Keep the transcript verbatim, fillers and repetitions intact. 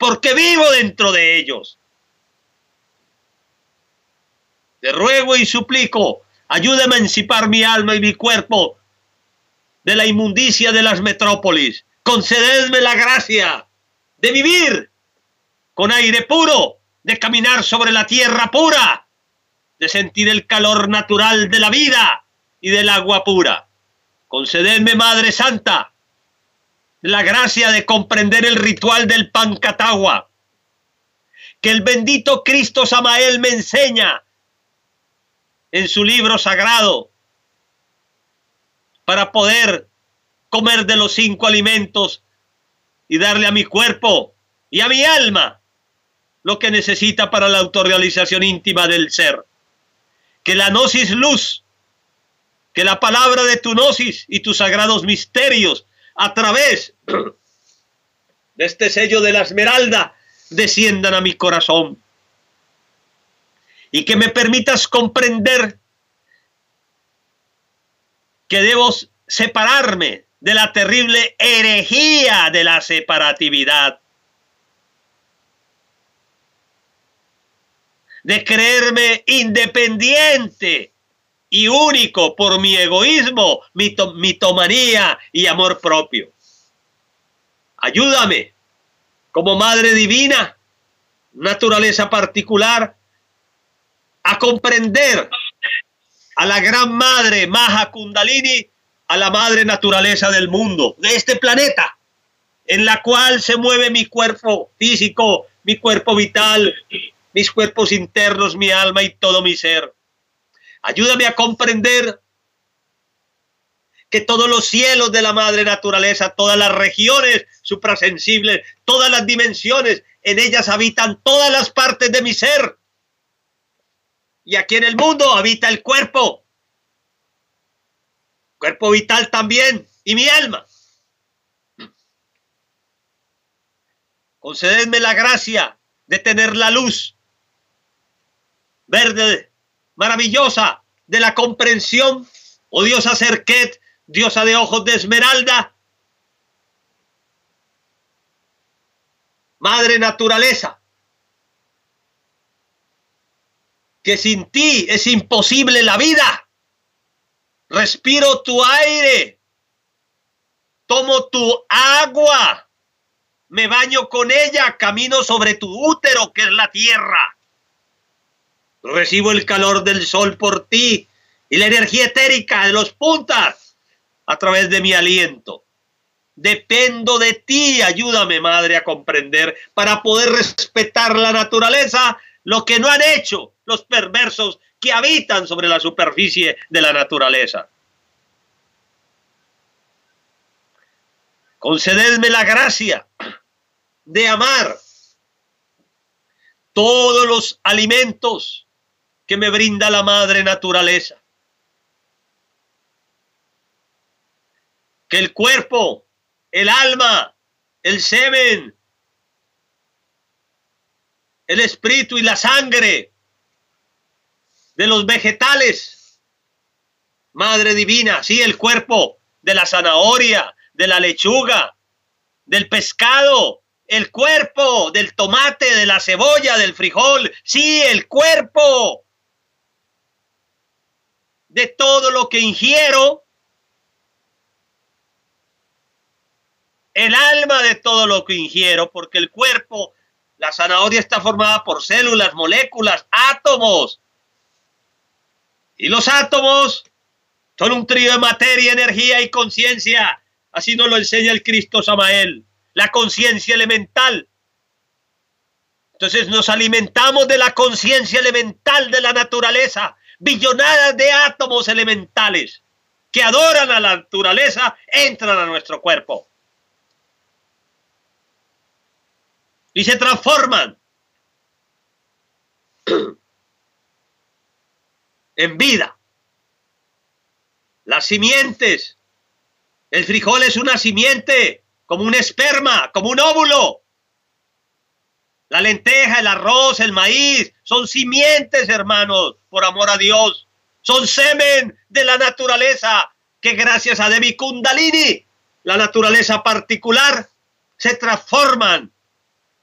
porque vivo dentro de ellos. Te ruego y suplico, ayúdame a emancipar mi alma y mi cuerpo de la inmundicia de las metrópolis. Concededme la gracia de vivir con aire puro, de caminar sobre la tierra pura, de sentir el calor natural de la vida y del agua pura. Concededme, Madre Santa, la gracia de comprender el ritual del Pancatagua, que el bendito Cristo Samael me enseña en su libro sagrado, para poder comer de los cinco alimentos y darle a mi cuerpo y a mi alma lo que necesita para la autorrealización íntima del ser. Que la gnosis luz, que la palabra de tu gnosis y tus sagrados misterios a través de este sello de la esmeralda desciendan a mi corazón. Y que me permitas comprender que debo separarme de la terrible herejía de la separatividad, de creerme independiente y único por mi egoísmo, mito, mitomanía y amor propio. Ayúdame, como Madre Divina, naturaleza particular, a comprender a la gran Madre Maha Kundalini, a la Madre Naturaleza del mundo, de este planeta, en la cual se mueve mi cuerpo físico, mi cuerpo vital, mis cuerpos internos, mi alma y todo mi ser. Ayúdame a comprender que todos los cielos de la Madre Naturaleza, todas las regiones suprasensibles, todas las dimensiones, en ellas habitan todas las partes de mi ser. Y aquí en el mundo habita el cuerpo, cuerpo vital también, y mi alma. Concededme la gracia de tener la luz verde, maravillosa, de la comprensión, oh diosa Serket, diosa de ojos de esmeralda, Madre Naturaleza, que sin ti es imposible la vida. Respiro tu aire, tomo tu agua, me baño con ella, camino sobre tu útero, que es la tierra. Recibo el calor del sol por ti y la energía etérica de los puntas a través de mi aliento. Dependo de ti, ayúdame, Madre, a comprender para poder respetar la naturaleza, lo que no han hecho los perversos que habitan sobre la superficie de la naturaleza. Concededme la gracia de amar todos los alimentos que me brinda la Madre Naturaleza. Que el cuerpo, el alma, el semen, el espíritu y la sangre de los vegetales, Madre Divina, sí, el cuerpo de la zanahoria, de la lechuga, del pescado, el cuerpo del tomate, de la cebolla, del frijol, sí, el cuerpo de todo lo que ingiero, el alma de todo lo que ingiero, porque el cuerpo, la zanahoria está formada por células, moléculas, átomos. Y los átomos son un trío de materia, energía y conciencia. Así nos lo enseña el Cristo Samael, la conciencia elemental. Entonces nos alimentamos de la conciencia elemental de la naturaleza. Billonadas de átomos elementales que adoran a la naturaleza entran a nuestro cuerpo. Y se transforman en vida. Las simientes. El frijol es una simiente, como un esperma, como un óvulo. La lenteja, el arroz, el maíz, son simientes, hermanos, por amor a Dios. Son semen de la naturaleza, que gracias a Devi Kundalini, la naturaleza particular, se transforman